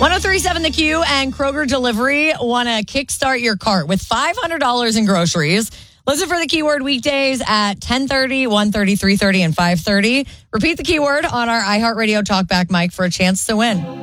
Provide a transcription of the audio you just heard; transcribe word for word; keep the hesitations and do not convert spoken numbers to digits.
one oh three point seven The Q and Kroger Delivery want to kickstart your cart with five hundred dollars in groceries. Listen for the keyword weekdays at ten thirty, one thirty, three thirty, and five thirty. Repeat the keyword on our iHeartRadio Talkback mic for a chance to win.